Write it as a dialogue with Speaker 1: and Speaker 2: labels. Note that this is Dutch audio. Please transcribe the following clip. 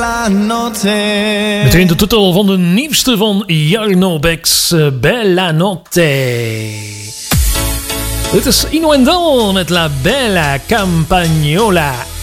Speaker 1: Meteen de titel van de nieuwste van Jarno Becks, Bella Notte. Dit is Ino en Dal met La Bella Campagnola.